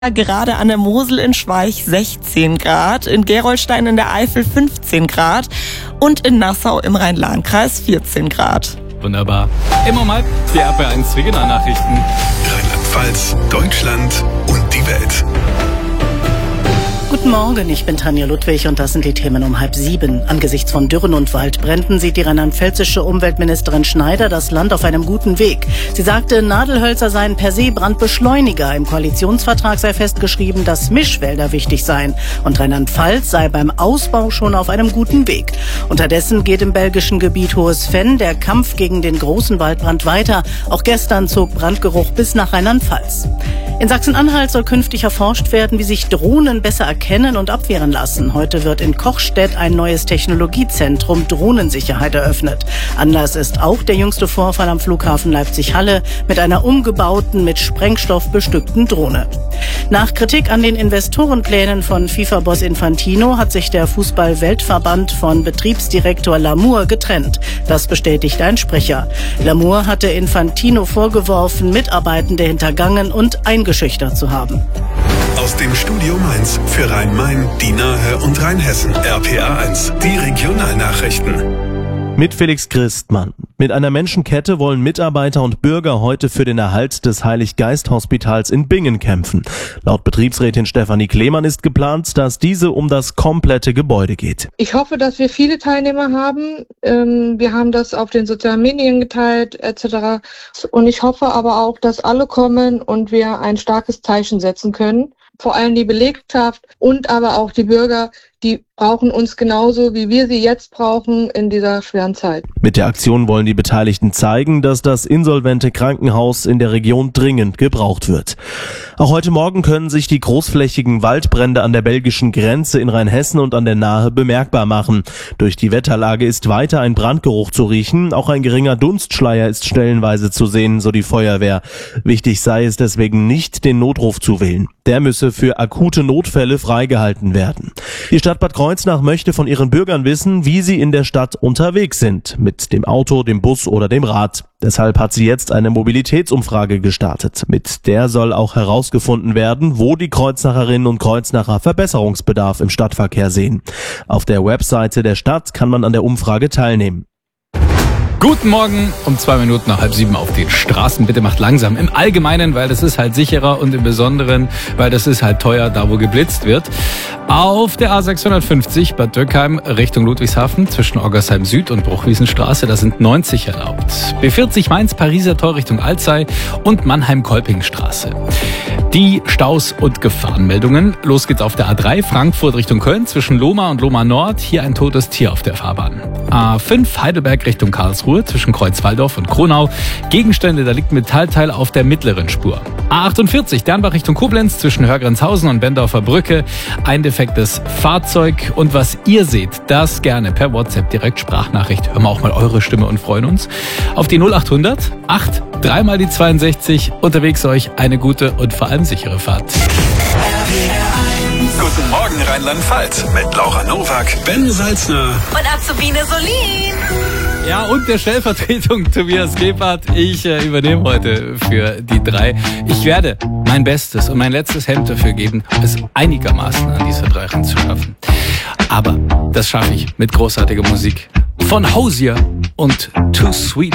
Gerade an der Mosel in Schweich 16 Grad, in Gerolstein in der Eifel 15 Grad und in Nassau im Rhein-Lahn-Kreis 14 Grad. Wunderbar. Immer mal die RP1 Regionalnachrichten. Rheinland-Pfalz, Deutschland und die Welt. Guten Morgen, ich bin Tanja Ludwig und das sind die Themen um 6:30. Angesichts von Dürren und Waldbränden sieht die rheinland-pfälzische Umweltministerin Schneider das Land auf einem guten Weg. Sie sagte, Nadelhölzer seien per se Brandbeschleuniger. Im Koalitionsvertrag sei festgeschrieben, dass Mischwälder wichtig seien. Und Rheinland-Pfalz sei beim Ausbau schon auf einem guten Weg. Unterdessen geht im belgischen Gebiet Hohes-Venn der Kampf gegen den großen Waldbrand weiter. Auch gestern zog Brandgeruch bis nach Rheinland-Pfalz. In Sachsen-Anhalt soll künftig erforscht werden, wie sich Drohnen besser erkennen und abwehren lassen. Heute wird in Kochstedt ein neues Technologiezentrum Drohnensicherheit eröffnet. Anlass ist auch der jüngste Vorfall am Flughafen Leipzig-Halle mit einer umgebauten, mit Sprengstoff bestückten Drohne. Nach Kritik an den Investorenplänen von FIFA-Boss Infantino hat sich der Fußball-Weltverband von Betriebsdirektor Lamour getrennt. Das bestätigt ein Sprecher. Lamour hatte Infantino vorgeworfen, Mitarbeitende hintergangen und eingeschüchtert zu haben. Aus dem Studio Mainz für Rhein-Main, die Nahe und Rheinhessen. RPA1, die Regionalnachrichten. Mit Felix Christmann. Mit einer Menschenkette wollen Mitarbeiter und Bürger heute für den Erhalt des Heilig-Geist-Hospitals in Bingen kämpfen. Laut Betriebsrätin Stefanie Klemann ist geplant, dass diese um das komplette Gebäude geht. Ich hoffe, dass wir viele Teilnehmer haben. Wir haben das auf den sozialen Medien geteilt etc. Und ich hoffe aber auch, dass alle kommen und wir ein starkes Zeichen setzen können. Vor allem die Belegschaft und aber auch die Bürger, die brauchen uns genauso, wie wir sie jetzt brauchen in dieser schweren Zeit. Mit der Aktion wollen die Beteiligten zeigen, dass das insolvente Krankenhaus in der Region dringend gebraucht wird. Auch heute Morgen können sich die großflächigen Waldbrände an der belgischen Grenze in Rheinhessen und an der Nahe bemerkbar machen. Durch die Wetterlage ist weiter ein Brandgeruch zu riechen. Auch ein geringer Dunstschleier ist stellenweise zu sehen, so die Feuerwehr. Wichtig sei es deswegen nicht, den Notruf zu wählen. Der müsse für akute Notfälle freigehalten werden. Die Stadt Bad Kreuznach möchte von ihren Bürgern wissen, wie sie in der Stadt unterwegs sind. Mit dem Auto, dem Bus oder dem Rad. Deshalb hat sie jetzt eine Mobilitätsumfrage gestartet. Mit der soll auch herausgefunden werden, wo die Kreuznacherinnen und Kreuznacher Verbesserungsbedarf im Stadtverkehr sehen. Auf der Webseite der Stadt kann man an der Umfrage teilnehmen. Guten Morgen, um 2 Minuten nach 6:30 auf den Straßen. Bitte macht langsam. Im Allgemeinen, weil das ist halt sicherer und im Besonderen, weil das ist halt teuer, da wo geblitzt wird. Auf der A650 Bad Dürkheim Richtung Ludwigshafen zwischen Oggersheim Süd und Bruchwiesenstraße, da sind 90 erlaubt. B40 Mainz-Pariser Tor Richtung Alzey und Mannheim-Kolpingstraße. Die Staus und Gefahrenmeldungen. Los geht's auf der A3 Frankfurt Richtung Köln zwischen Lohmar und Lohmar Nord. Hier ein totes Tier auf der Fahrbahn. A5 Heidelberg Richtung Karlsruhe zwischen Kreuzwaldorf und Kronau. Gegenstände, da liegt ein Metallteil auf der mittleren Spur. A48 Dernbach Richtung Koblenz zwischen Hörgrenzhausen und Bendorfer Brücke. Ein defektes Fahrzeug. Und was ihr seht, das gerne per WhatsApp direkt Sprachnachricht. Hören wir auch mal eure Stimme und freuen uns. Auf die 0800 8 3 mal die 62. Unterwegs euch eine gute und vor allem sichere Fahrt. Guten Morgen Rheinland-Pfalz mit Laura Nowak, Ben Salzner und Azubine Solin. Ja, und der Stellvertretung Tobias Gebhardt. Ich übernehme heute für die 3. Ich werde mein Bestes und mein letztes Hemd dafür geben, es einigermaßen an diese 3 ranzuschaffen. Aber das schaffe ich mit großartiger Musik von Hozier und Too Sweet.